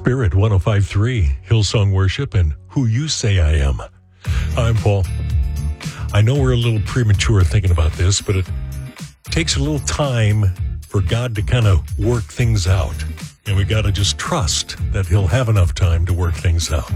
Spirit 105.3, Hillsong Worship, and Who You Say I Am. I'm Paul. I know we're a little premature thinking about this, but it takes a little time for God to kind of work things out. And we got to just trust that He'll have enough time to work things out.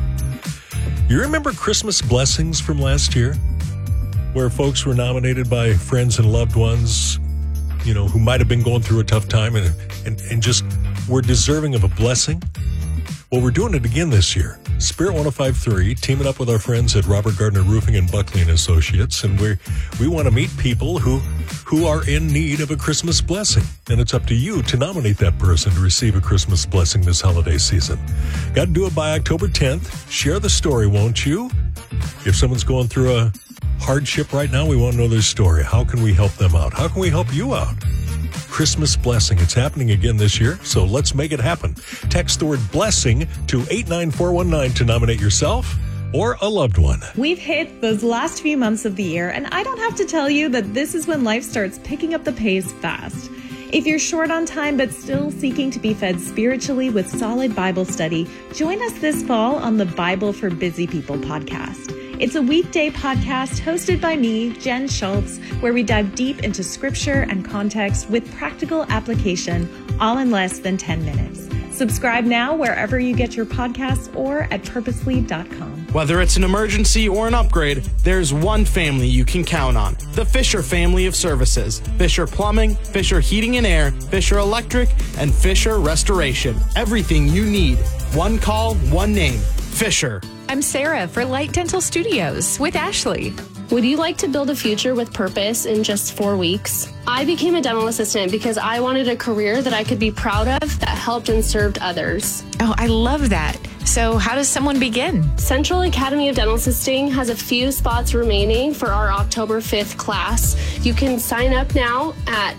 You remember Christmas blessings from last year? Where folks were nominated by friends and loved ones, you know, who might have been going through a tough time and just were deserving of a blessing? Well, we're doing it again this year. Spirit 105.3, teaming up with our friends at Robert Gardner Roofing and Buckley and Associates, and we want to meet people who are in need of a Christmas blessing. And it's up to you to nominate that person to receive a Christmas blessing this holiday season. Got to do it by October 10th. Share the story, won't you? If someone's going through a hardship right now, we want to know their story. How can we help them out? How can we help you out? Christmas blessing. It's happening again this year, so let's make it happen. Text the word blessing to 89419 to nominate yourself or a loved one. We've hit those last few months of the year, and I don't have to tell you that this is when life starts picking up the pace fast. If you're short on time but still seeking to be fed spiritually with solid Bible study, join us this fall on the Bible for Busy People podcast. It's a weekday podcast hosted by me, Jen Schultz, where we dive deep into scripture and context with practical application, all in less than 10 minutes. Subscribe now wherever you get your podcasts or at purposely.com. Whether it's an emergency or an upgrade, there's one family you can count on. The Fisher family of services. Fisher Plumbing, Fisher Heating and Air, Fisher Electric, and Fisher Restoration. Everything you need. One call, one name. Fisher. I'm Sarah for Light Dental Studios with Ashley. Would you like to build a future with purpose in just 4 weeks? I became a dental assistant because I wanted a career that I could be proud of that helped and served others. Oh, I love that. So how does someone begin? Central Academy of Dental Assisting has a few spots remaining for our October 5th class. You can sign up now at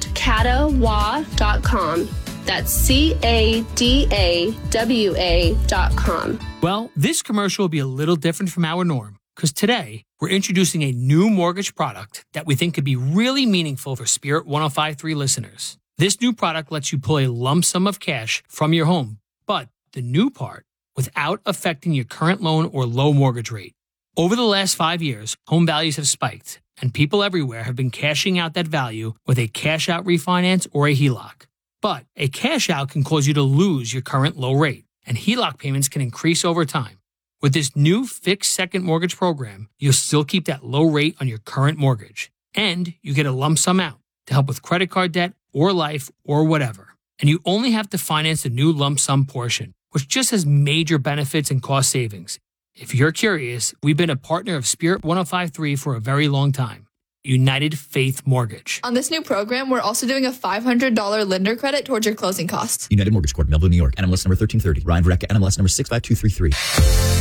cadawa.com. That's CADAWA.com. Well, this commercial will be a little different from our norm, because today we're introducing a new mortgage product that we think could be really meaningful for Spirit 105.3 listeners. This new product lets you pull a lump sum of cash from your home, but the new part, without affecting your current loan or low mortgage rate. Over the last 5 years, home values have spiked, and people everywhere have been cashing out that value with a cash-out refinance or a HELOC. But a cash-out can cause you to lose your current low rate, and HELOC payments can increase over time. With this new fixed second mortgage program, you'll still keep that low rate on your current mortgage, and you get a lump sum out to help with credit card debt or life or whatever. And you only have to finance the new lump sum portion, which just has major benefits and cost savings. If you're curious, we've been a partner of Spirit 105.3 for a very long time. United Faith Mortgage. On this new program, we're also doing a $500 lender credit towards your closing costs. United Mortgage Corp, Melville, New York. NMLS number 1330. Ryan Verrecka, NMLS number 65233.